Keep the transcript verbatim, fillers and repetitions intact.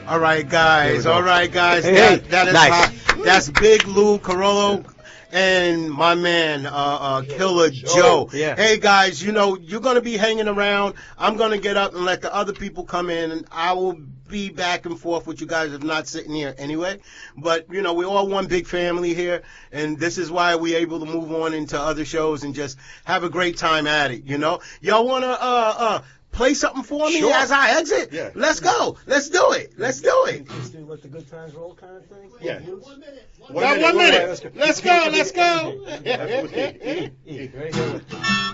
All right, guys. All right, guys. Hey, that, hey. that is Nice. hot. That's Big Lou Carollo and my man, uh, uh, Killer Joe. Yeah. Hey, guys, you know, you're going to be hanging around. I'm going to get up and let the other people come in, and I will be back and forth with you guys if not sitting here anyway. But, you know, we're all one big family here, and this is why we're able to move on into other shows and just have a great time at it, you know? Y'all want to, uh, uh, play something for me Sure. as I exit? Yeah. Let's go. Let's do it. Let's do it. Just do let the good times roll kind of thing? Yeah. One minute. One minute. One minute. Let's go. Let's go. Ready? Go.